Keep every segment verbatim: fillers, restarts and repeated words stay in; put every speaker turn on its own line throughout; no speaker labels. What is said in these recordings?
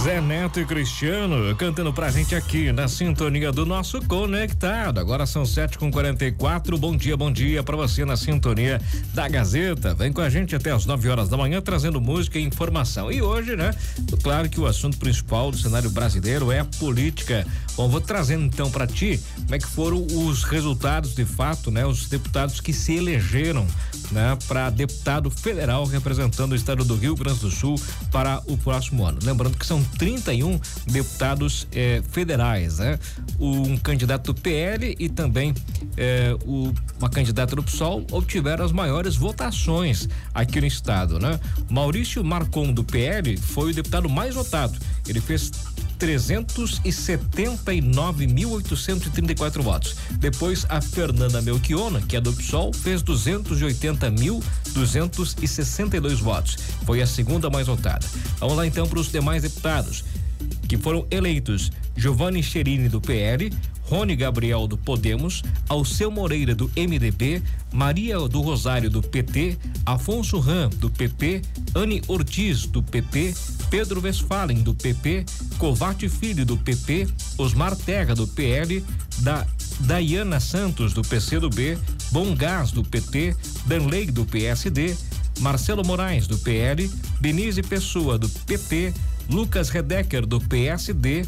Zé Neto e Cristiano cantando pra gente aqui na sintonia do nosso Conectado. Agora são sete com quarenta e quatro. Bom dia, bom dia pra você na sintonia da Gazeta. Vem com a gente até as nove horas da manhã trazendo música e informação. E hoje, né? Claro que o assunto principal do cenário brasileiro é a política. Bom, vou trazendo então pra ti como é que foram os resultados de fato, né? Os deputados que se elegeram, né? Para deputado federal representando o estado do Rio Grande do Sul para o próximo ano. Lembrando que são trinta e um deputados eh, federais, né? Um candidato do P L e também eh, o, uma candidata do P SOL obtiveram as maiores votações aqui no estado, né? Maurício Marcon do P L foi o deputado mais votado. Ele fez trezentos e setenta e nove mil oitocentos e trinta e quatro votos. Depois a Fernanda Melchiona, que é do P SOL, fez duzentos e oitenta mil duzentos e sessenta e dois votos. Foi a segunda mais votada. Vamos lá então para os demais deputados que foram eleitos: Giovanni Cherini do P L, Rony Gabriel do Podemos, Alceu Moreira do M D B, Maria do Rosário do P T, Afonso Ram do P P, Anne Ortiz do P P, Pedro Westphalen do P P, Covate Filho do P P, Osmar Terra do P L, da Daiana Santos do P C do B, Bom Gás do P T, Danley do P S D, Marcelo Moraes do P L, Denise Pessoa do P T, Lucas Redecker do P S D,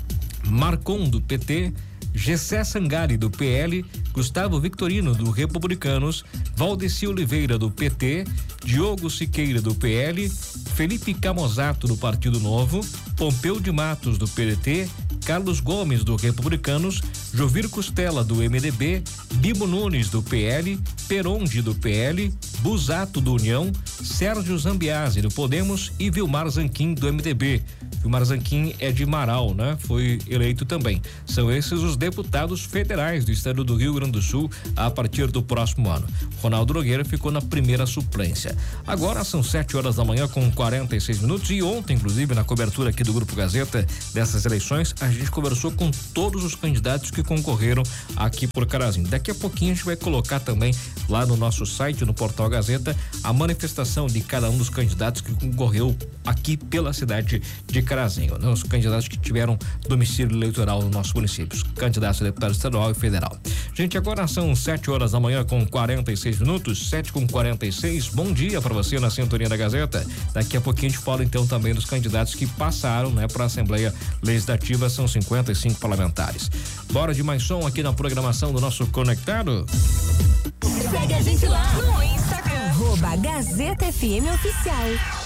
Marcon do P T, Gessé Sangari do P L, Gustavo Victorino do Republicanos, Valdeci Oliveira do P T, Diogo Siqueira do P L, Felipe Camozato do Partido Novo, Pompeu de Matos do P D T, Carlos Gomes do Republicanos, Jovir Costela do M D B, Bimo Nunes do P L, Peronde do P L, Busato do União, Sérgio Zambiase do Podemos e Vilmar Zanquim do M D B. Vilmar Zanquim é de Marau, né? Foi eleito também. São esses os deputados federais do estado do Rio Grande do Sul a partir do próximo ano. Ronaldo Nogueira ficou na primeira suplência. Agora são sete horas da manhã com quarenta e seis minutos e ontem, inclusive, na cobertura aqui do Grupo Gazeta dessas eleições, a gente conversou com todos os candidatos que concorreram aqui por Carazinho. Daqui a pouquinho a gente vai colocar também lá no nosso site, no Portal Gazeta, a manifestação de cada um dos candidatos que concorreu aqui pela cidade de Carazinho, né? Os candidatos que tiveram domicílio eleitoral no nosso município, candidatos a deputado estadual e federal. Gente, agora são sete horas da manhã com quarenta e seis minutos, sete com quarenta e seis. Bom dia para você na sintonia da Gazeta. Daqui a pouquinho a gente fala então também dos candidatos que passaram, né, para a Assembleia Legislativa. São cinquenta e cinco parlamentares. Bora de mais som aqui na programação do nosso Conectado.
Segue a gente lá no Instagram, arroba Gazeta F M Oficial.